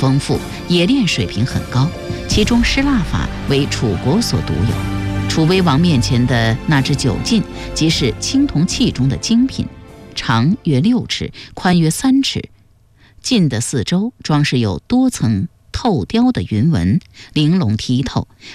丰富，冶炼水平很高，其中施蜡法为楚国所独有。楚威王面前的那只九晋，即是青铜器中的精品，长约6尺，宽约3尺。晋的四周装饰有多层透雕的云纹，玲珑剔透，